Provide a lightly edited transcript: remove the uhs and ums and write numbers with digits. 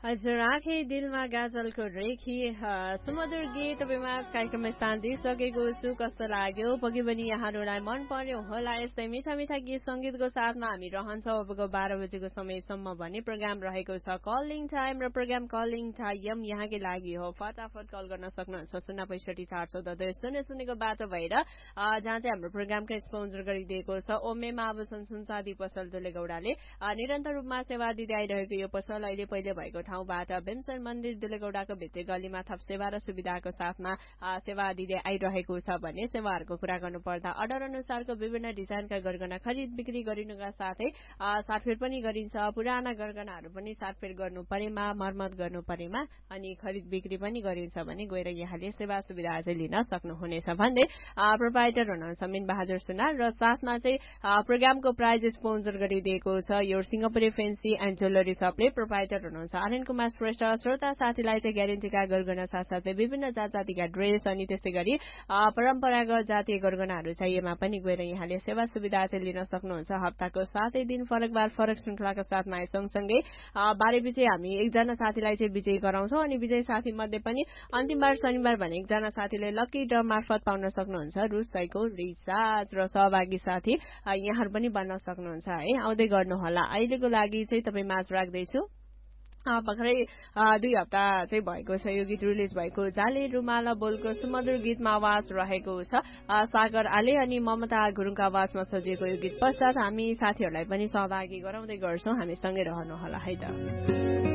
हजुर आँखे दिलमा गाजलको रेखी सुमधुर गीत तपाईँमा कार्यक्रममा स्थान दिइसकेको छु। कस्तो लाग्यो पक्कै पनि यहाँहरूलाई मन पर्यो होला। यस्तै मिठा मिठा गीत सङ्गीतको साथमा हामी रहन्छौँ अबको 12 बजेको समयसम्म भने प्रोग्राम रहेको छ कलिङ टाइम र प्रोग्राम कलिङ टाइम यहाँकै लागि हो। फटाफट कल गर्न सक्नुहुन्छ 065 414 शून्यको बाटो भएर जहाँ चाहिँ हाम्रो प्रोग्रामकै स्पोन्सर गरिदिएको छ ओमेमा आभूषण सुनचाँदी पसल दुलेगौडाले निरन्तर रूपमा सेवा दिँदै आइरहेको यो पसल अहिले पहिले भएको ठाउँबाट भीमसेन मन्दिर दुलेगौडाको भित्री गलीमा थप सेवा र सुविधाको साथमा सेवा दिँदै आइरहेको छ भने सेवाहरूको कुरा गर्नुपर्दा अर्डर अनुसारको विभिन्न डिजाइनका गरगहना खरिद बिक्री गरिनुका साथै साटफेर पनि गरिन्छ। पुराना गरगहनाहरू पनि साटफेर गर्नु परेमा मर्मत गर्नु परेमा अनि खरिद बिक्री पनि गरिन्छ भने गएर यहाँले सेवा सुविधा चाहिँ लिन सक्नुहुनेछ भन्दै प्रोपाइटर हुनुहुन्छ मिन बहादुर सुनार र साथमा चाहिँ प्रोग्रामको प्राइज स्पोन्सर गरिदिएको छ यो Singapure fancy and jewellery शपले। Proprietor हुनुहुन्छ आनन्द कुमार श्रेष्ठ। श्रोता साथीलाई चाहिँ ग्यारेन्टीका गरगहना साथसाथै विभिन्न जात जातिका ड्रेस अनि त्यसै गरी परम्परागत जातीय गरगहनाहरू चाहिएमा पनि गएर यहाँले सेवा सुविधा चाहिँ लिन सक्नुहुन्छ। हप्ताको 7 दिन फरक बार फरक श्रृङ्खलाका साथमा सँगसँगै 12 बजे हामी एकजना साथीलाई चाहिँ विजयी गराउँछौँ अनि विजयी साथी मध्ये पनि अन्तिम बार शनिबार भने एकजना साथीले लकी ड्र मार्फत पाउन सक्नुहुन्छ रुसैको रिचार्ज र सहभागी साथी यहाँहरू पनि बन्न सक्नुहुन्छ है। आउँदै गर्नुहोला। अहिलेको लागि चाहिँ तपाईँ माझ राख्दैछु भर्खरै 2 हप्ता चाहिँ भएको छ यो गीत रिलिज भएको जाले रुमाला बोलको सुमधुर गीतमा आवाज रहेको छ सागर आले अनि ममता गुरुङको आवाजमा सजिएको यो गीत पश्चात हामी साथीहरूलाई पनि सहभागी गराउँदै गर्छौँ। हामी सँगै रहनुहोला है त।